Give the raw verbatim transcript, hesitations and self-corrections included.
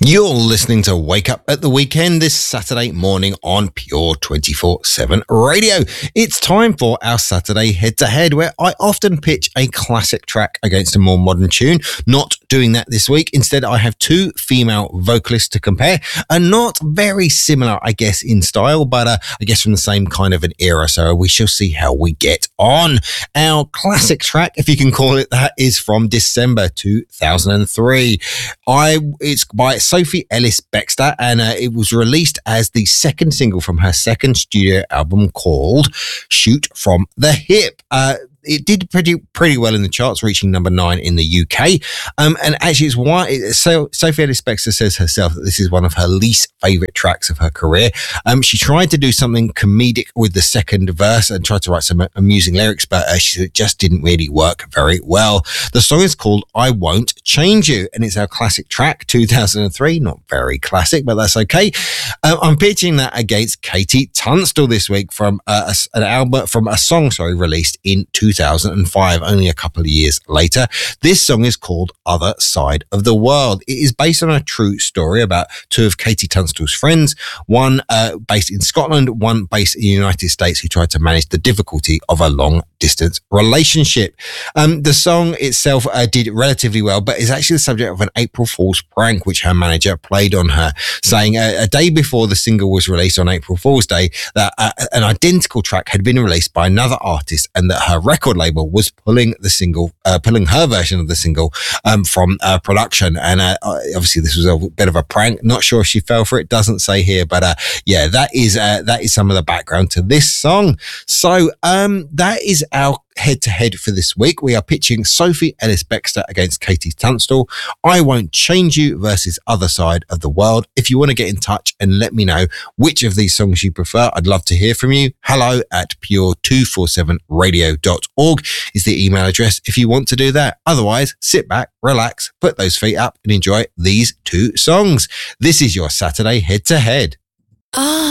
You're listening to Wake Up at the Weekend this Saturday morning on Pure twenty-four seven Radio. It's time for our Saturday head-to-head, where I often pitch a classic track against a more modern tune. Not doing that this week. Instead, I have two female vocalists to compare, and not very similar, I guess, in style, but uh, I guess from the same kind of an era, so we shall see how we get on. Our classic track, if you can call it that, is from December two thousand three. I It's by Sophie Ellis-Bextor, and uh, it was released as the second single from her second studio album called Shoot From The Hip. Uh, It did pretty pretty well in the charts, reaching number nine in the U K. Um, and actually, it's why so Sophie Ellis-Bextor says herself that this is one of her least favourite tracks of her career. Um, she tried to do something comedic with the second verse and tried to write some amusing lyrics, but uh, she, it just didn't really work very well. The song is called "I Won't Change You," and it's our classic track, two thousand three. Not very classic, but that's okay. Um, I'm pitching that against Katie Tunstall this week from uh, a, an album from a song, sorry, released in two thousand five, only a couple of years later. This song is called Other Side of the World. It is based on a true story about two of Katie Tunstall's friends, one uh, based in Scotland, one based in the United States, who tried to manage the difficulty of a long distance relationship. Um, the song itself uh, did relatively well, but is actually the subject of an April Fool's prank, which her manager played on her, saying uh, a day before the single was released on April Fool's Day, that uh, an identical track had been released by another artist, and that her record label was pulling the single, uh, pulling her version of the single um, from uh, production. And uh, obviously this was a bit of a prank. Not sure if she fell for it. Doesn't say here, but uh, yeah, that is uh, that is some of the background to this song. So um, that is our head-to-head for this week. We are pitching Sophie Ellis-Bextor against Katie Tunstall. I Won't Change You versus Other Side of the World. If you want to get in touch and let me know which of these songs you prefer, I'd love to hear from you. Hello at pure two forty-seven radio dot org is the email address if you want to do that. Otherwise, sit back, relax, put those feet up and enjoy these two songs. This is your Saturday head-to-head. Ah.